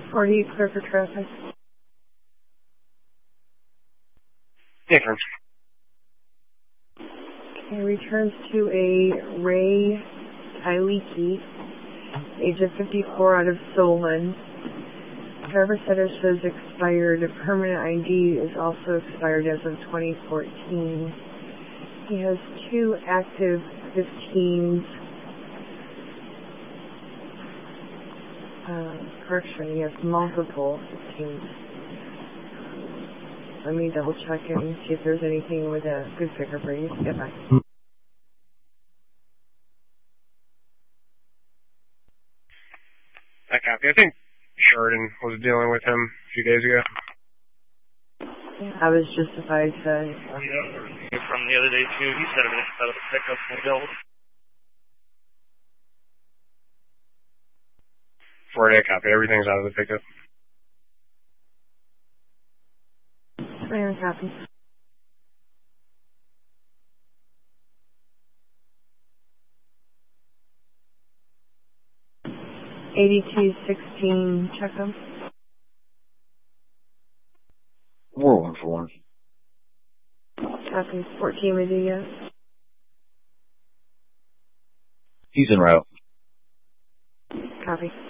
40, clear for traffic. Yeah, sure. Okay, returns to a Ray Kailiki, age of 54, out of Solon. Driver's status says expired. Permanent ID is also expired as of 2014. He has 2 active 15s. Correction, he has multiple 15s. Let me double check it and see if there's anything with a good fingerprint. Get back. I copy. I think Sheridan was dealing with him a few days ago. I was justified to... From the other day, too, he said everything out of the pickup and build. 4-day copy. Everything's out of the pickup. Random copy. $82.16 checkup. 4141. Copy. 14 with you yet? He's en route. Copy.